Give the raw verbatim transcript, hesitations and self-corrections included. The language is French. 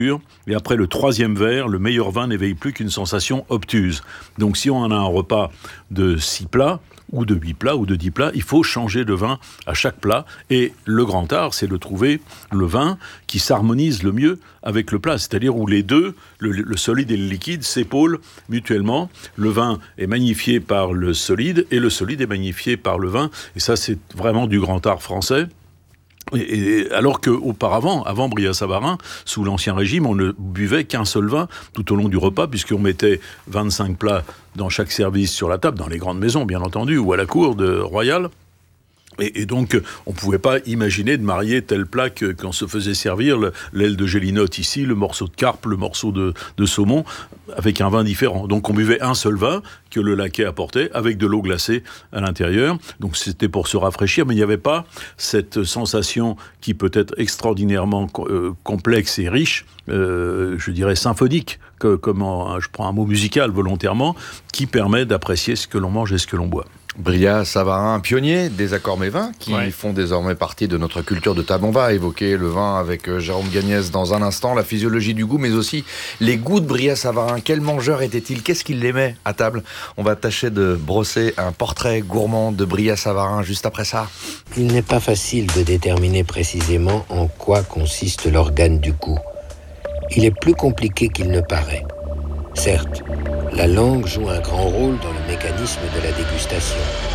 Et après le troisième verre, le meilleur vin n'éveille plus qu'une sensation obtuse. Donc si on a un repas de six plats, ou de huit plats, ou de dix plats, il faut changer de vin à chaque plat. Et le grand art, c'est de trouver le vin qui s'harmonise le mieux avec le plat. C'est-à-dire où les deux, le, le solide et le liquide, s'épaulent mutuellement. Le vin est magnifié par le solide, et le solide est magnifié par le vin. Et ça, c'est vraiment du grand art français. Et, et alors qu'auparavant, avant Brillat-Savarin, sous l'Ancien Régime, on ne buvait qu'un seul vin tout au long du repas, puisqu'on mettait vingt-cinq plats dans chaque service sur la table, dans les grandes maisons, bien entendu, ou à la cour de royale. Et, et donc, on ne pouvait pas imaginer de marier tel plat que, qu'on se faisait servir, le, l'aile de gélinotte ici, le morceau de carpe, le morceau de, de saumon, avec un vin différent. Donc, on buvait un seul vin que le laquais apportait, avec de l'eau glacée à l'intérieur. Donc, c'était pour se rafraîchir, mais il n'y avait pas cette sensation qui peut être extraordinairement euh, complexe et riche, euh, je dirais symphonique, que, comme en, je prends un mot musical volontairement, qui permet d'apprécier ce que l'on mange et ce que l'on boit. Brillat-Savarin, pionnier des accords mévins qui ouais. font désormais partie de notre culture de table. On va évoquer le vin avec Jérôme Gagnès dans un instant, la physiologie du goût, mais aussi les goûts de Brillat-Savarin. Quel mangeur était-il? Qu'est-ce qu'il aimait à table? On va tâcher de brosser un portrait gourmand de Brillat-Savarin juste après ça. Il n'est pas facile de déterminer précisément en quoi consiste l'organe du goût. Il est plus compliqué qu'il ne paraît. Certes, la langue joue un grand rôle dans le mécanisme de la dégustation.